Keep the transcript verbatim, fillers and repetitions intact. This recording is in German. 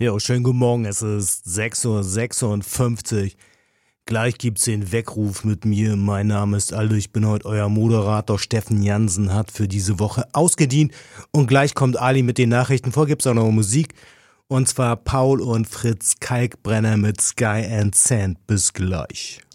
Ja, schönen guten Morgen, es ist sechs Uhr sechsundfünfzig. Gleich gibt's den Weckruf mit mir. Mein Name ist Aldo, ich bin heute euer Moderator. Steffen Jansen hat für diese Woche ausgedient. Und gleich kommt Ali mit den Nachrichten. Vor gibt's auch noch Musik. Und zwar Paul und Fritz Kalkbrenner mit Sky and Sand. Bis gleich.